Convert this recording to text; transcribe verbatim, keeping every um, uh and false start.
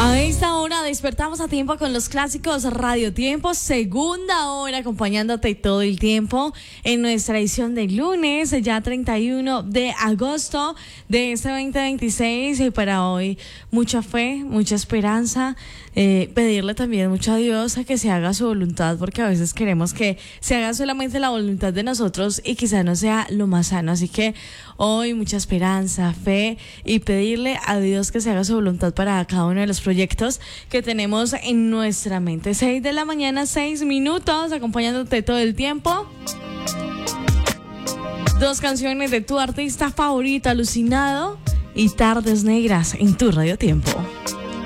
A esta hora despertamos a tiempo con los clásicos Radio Tiempo, segunda hora acompañándote todo el tiempo en nuestra edición de lunes, ya treinta y uno de agosto de este veinte veintiséis. Y para hoy mucha fe, mucha esperanza, eh, pedirle también mucho a Dios a que se haga su voluntad, porque a veces queremos que se haga solamente la voluntad de nosotros y quizá no sea lo más sano. Así que hoy mucha esperanza, fe y pedirle a Dios que se haga su voluntad para cada uno de los proyectos que tenemos en nuestra mente. Seis de la mañana, seis minutos, acompañándote todo el tiempo. Dos canciones de tu artista favorito, Alucinado, y Tardes Negras en tu Radio Tiempo.